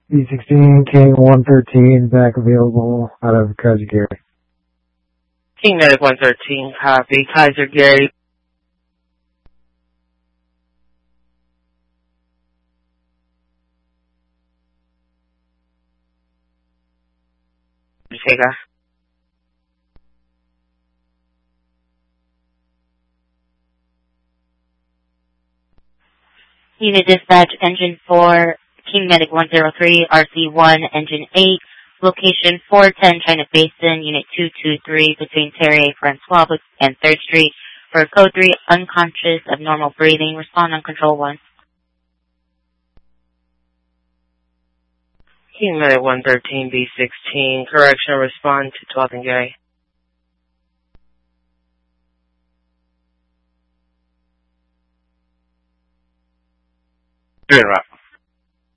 B16, King 113, back available out of Kaiser Gary. King Medic 113, copy. Kaiser Gary. Sega. Unit dispatch, engine 4, King Medic 103, RC1, engine 8, location 410 China Basin, unit 223 between Terre Francois and 3rd Street. For code 3, unconscious, abnormal breathing, respond on control 1. King Medic 113, B16, correction, respond to 12th and Gary. Doing right.